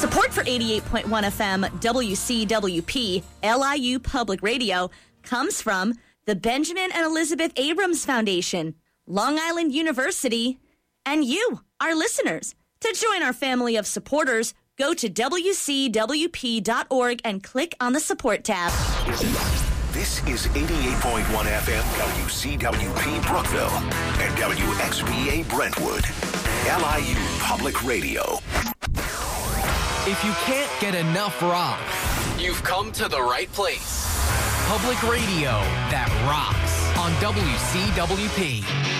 Support for 88.1 FM WCWP LIU Public Radio comes from the Benjamin and Elizabeth Abrams Foundation, Long Island University, and you, our listeners. To join our family of supporters, go to WCWP.org and click on the support tab. This is 88.1 FM WCWP Brookville and WXVA Brentwood, LIU Public Radio. If you can't get enough rock, you've come to the right place. Public radio that rocks on WCWP.